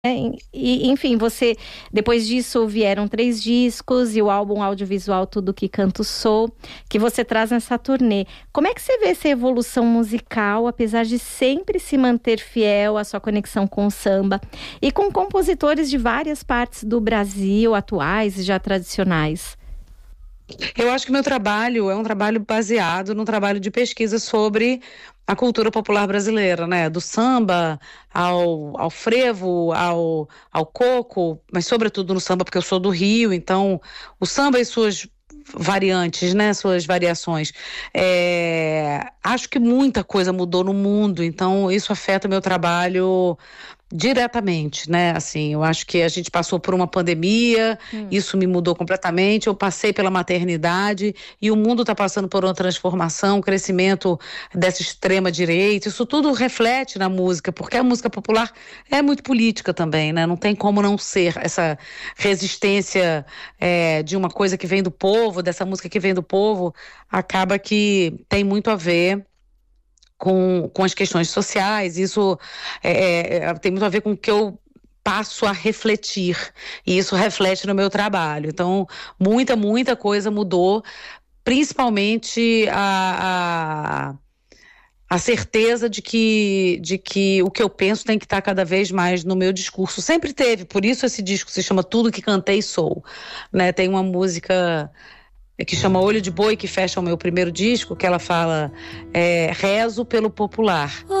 Enfim, você, depois disso vieram 3 discos e o álbum audiovisual Tudo Que Canto Sou, que você traz nessa turnê. Como é que você vê essa evolução musical, apesar de sempre se manter fiel à sua conexão com o samba e com compositores de várias partes do Brasil, atuais e já tradicionais? Eu acho que meu trabalho é um trabalho baseado num trabalho de pesquisa sobre a cultura popular brasileira, né? Do samba ao frevo, ao coco, mas sobretudo no samba, porque eu sou do Rio, então o samba e suas variantes, né? Suas variações. Acho que muita coisa mudou no mundo, então isso afeta meu trabalho diretamente, né? Assim, eu acho que a gente passou por uma pandemia, isso me mudou completamente. Eu passei pela maternidade e o mundo está passando por uma transformação, um crescimento dessa extrema direita. Isso tudo reflete na música, porque a música popular é muito política também, né? Não tem como não ser essa resistência de uma coisa que vem do povo, dessa música que vem do povo, acaba que tem muito a ver com as questões sociais. Isso tem muito a ver com o que eu passo a refletir, e isso reflete no meu trabalho. Então, muita coisa mudou, principalmente a certeza de que o que eu penso tem que estar cada vez mais no meu discurso. Sempre teve, por isso esse disco se chama Tudo Que Cantei Sou, né? Tem uma música que chama Olho de Boi, que fecha o meu primeiro disco, que ela fala rezo pelo popular.